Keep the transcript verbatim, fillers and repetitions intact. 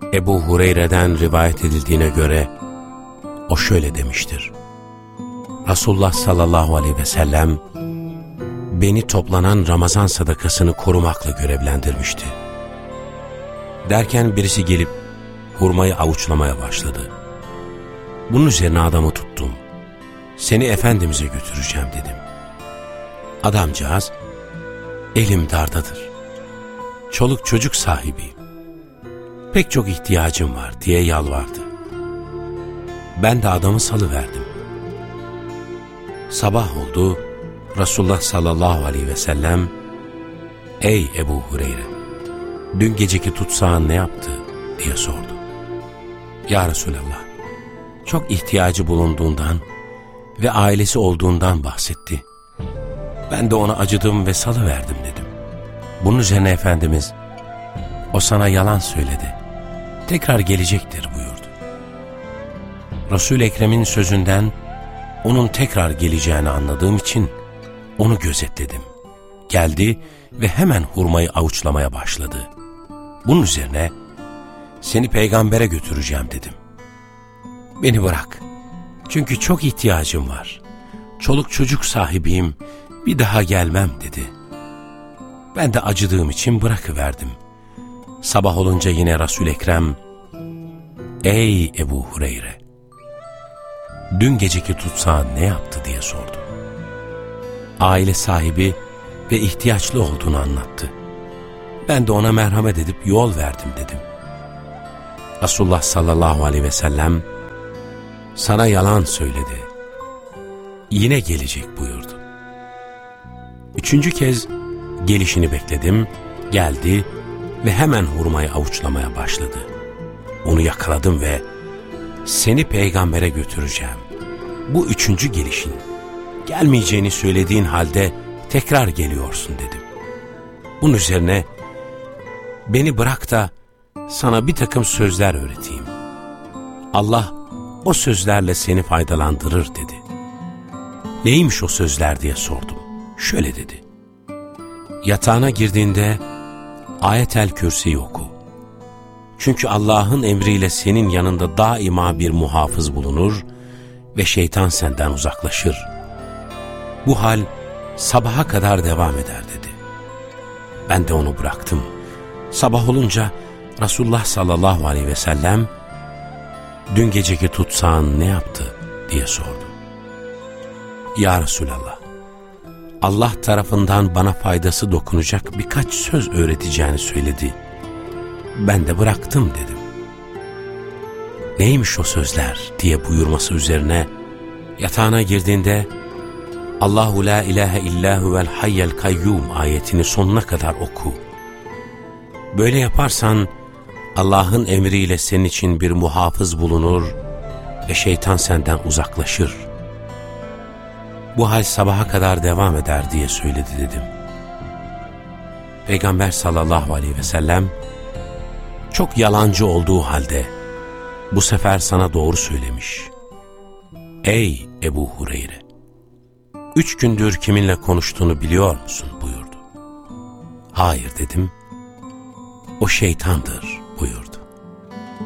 Ebu Hureyre'den rivayet edildiğine göre o şöyle demiştir: Resulullah sallallahu aleyhi ve sellem beni toplanan Ramazan sadakasını korumakla görevlendirmişti. Derken birisi gelip hurmayı avuçlamaya başladı. Bunun üzerine adamı tuttum. Seni Efendimiz'e götüreceğim dedim. Adamcağız, elim dardadır, çoluk çocuk sahibiyim, pek çok ihtiyacım var diye yalvardı. Ben de adamı salıverdim. Sabah oldu, Resulullah sallallahu aleyhi ve sellem, ''Ey Ebu Hureyre, dün geceki tutsağın ne yaptı?'' diye sordu. ''Ya Resulallah, çok ihtiyacı bulunduğundan ve ailesi olduğundan bahsetti. Ben de ona acıdım ve salıverdim.'' dedim. Bunun üzerine Efendimiz, ''O sana yalan söyledi, tekrar gelecektir.'' buyurdu. Resul-i Ekrem'in sözünden onun tekrar geleceğini anladığım için onu gözetledim. Geldi ve hemen hurmayı avuçlamaya başladı. Bunun üzerine seni peygambere götüreceğim dedim. Beni bırak, çünkü çok ihtiyacım var, çoluk çocuk sahibiyim, bir daha gelmem dedi. Ben de acıdığım için bırakıverdim. Sabah olunca yine Resul-i Ekrem, ''Ey Ebu Hureyre, dün geceki tutsağın ne yaptı?'' diye sordu. Aile sahibi ve ihtiyaçlı olduğunu anlattı. Ben de ona merhamet edip yol verdim dedim. Resulullah sallallahu aleyhi ve sellem, sana yalan söyledi, yine gelecek buyurdu. Üçüncü kez gelişini bekledim, geldi ve hemen hurmayı avuçlamaya başladı. Onu yakaladım ve seni peygambere götüreceğim, bu üçüncü gelişin, gelmeyeceğini söylediğin halde tekrar geliyorsun dedim. Bunun üzerine beni bırak da sana bir takım sözler öğreteyim. Allah o sözlerle seni faydalandırır dedi. Neymiş o sözler diye sordum. Şöyle dedi: yatağına girdiğinde Ayet-el Kürsi'yi oku. Çünkü Allah'ın emriyle senin yanında daima bir muhafız bulunur ve şeytan senden uzaklaşır. Bu hal sabaha kadar devam eder dedi. Ben de onu bıraktım. Sabah olunca Resulullah sallallahu aleyhi ve sellem, dün geceki tutsağın ne yaptı diye sordu. Ya Resulallah, Allah tarafından bana faydası dokunacak birkaç söz öğreteceğini söyledi. Ben de bıraktım dedim. Neymiş o sözler diye buyurması üzerine yatağına girdiğinde Allahu la ilahe illa huvel hayyel kayyum ayetini sonuna kadar oku. Böyle yaparsan Allah'ın emriyle senin için bir muhafız bulunur ve şeytan senden uzaklaşır. Bu hal sabaha kadar devam eder diye söyledi dedim. Peygamber sallallahu aleyhi ve sellem, çok yalancı olduğu halde bu sefer sana doğru söylemiş. Ey Ebu Hureyre, üç gündür kiminle konuştuğunu biliyor musun buyurdu. Hayır dedim. O şeytandır buyurdu.